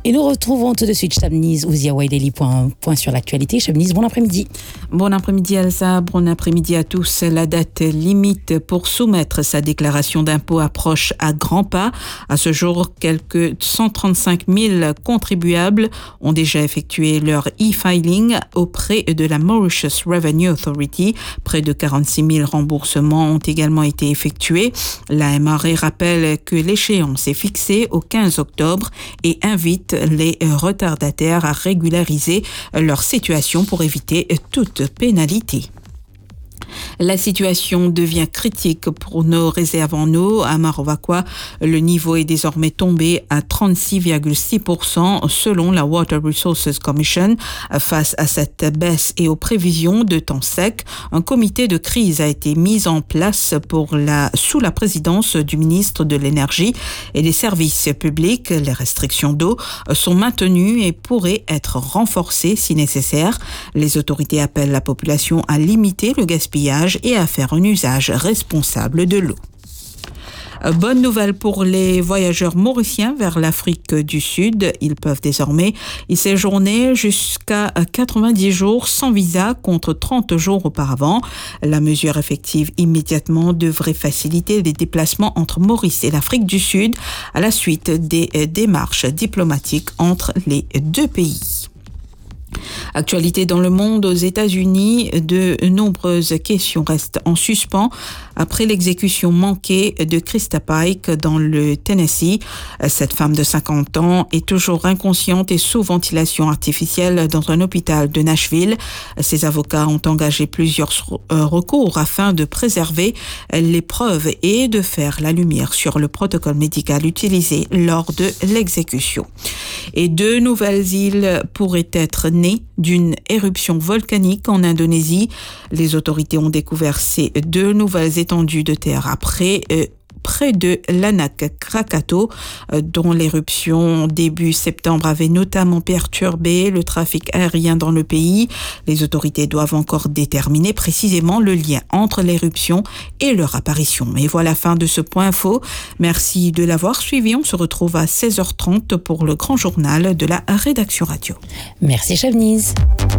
Et nous retrouvons tout de suite Shabniz Ouzia Waïdeli, point sur l'actualité. Shabniz, bon après-midi. Bon après-midi Elsa, bon après-midi à tous. La date limite pour soumettre sa déclaration d'impôt approche à grands pas. À ce jour, quelques 135 000 contribuables ont déjà effectué leur e-filing auprès de la Mauritius Revenue Authority. Près de 46 000 remboursements ont également été effectués. La MRA rappelle que l'échéance est fixée au 15 octobre et invite les retardataires à régulariser leur situation pour éviter toute pénalité. La situation devient critique pour nos réserves en eau. À Marovakwa, le niveau est désormais tombé à 36,6% selon la Water Resources Commission. Face à cette baisse et aux prévisions de temps sec, un comité de crise a été mis en place sous la présidence du ministre de l'Énergie et des Services publics. Les restrictions d'eau sont maintenues et pourraient être renforcées si nécessaire. Les autorités appellent la population à limiter le gaspillage et à faire un usage responsable de l'eau. Bonne nouvelle pour les voyageurs mauriciens vers l'Afrique du Sud. Ils peuvent désormais y séjourner jusqu'à 90 jours sans visa contre 30 jours auparavant. La mesure effective immédiatement devrait faciliter les déplacements entre Maurice et l'Afrique du Sud à la suite des démarches diplomatiques entre les deux pays. Actualité dans le monde, aux États-Unis, de nombreuses questions restent en suspens après l'exécution manquée de Krista Pike dans le Tennessee. Cette femme de 50 ans est toujours inconsciente et sous ventilation artificielle dans un hôpital de Nashville. Ses avocats ont engagé plusieurs recours afin de préserver les preuves et de faire la lumière sur le protocole médical utilisé lors de l'exécution. Et 2 nouvelles îles pourraient être nées d'une éruption volcanique en Indonésie. Les autorités ont découvert ces 2 nouvelles étendues de terre près de l'Anak Krakatau, dont l'éruption début septembre avait notamment perturbé le trafic aérien dans le pays. Les autorités doivent encore déterminer précisément le lien entre l'éruption et leur apparition. Et voilà, fin de ce point info. Merci de l'avoir suivi. On se retrouve à 16h30 pour le grand journal de la rédaction radio. Merci Shabniz.